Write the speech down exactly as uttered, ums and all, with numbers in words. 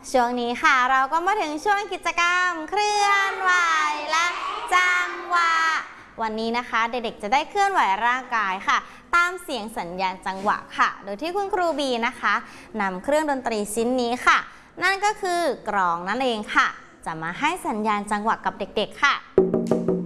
ช่วงนี้ค่ะเราก็มาถึงช่วงกิจกรรมเคลื่อนไหวและจังหวะวันนี้นะคะเด็กๆจะได้เคลื่อนไหวร่างกายค่ะตามเสียงสัญญาณจังหวะค่ะโดยที่คุณครูบีนะคะนำเครื่องดนตรีชิ้นนี้ค่ะนั่นก็คือกลองนั่นเองค่ะจะมาให้สัญญาณจังหวะกับเด็กๆค่ะ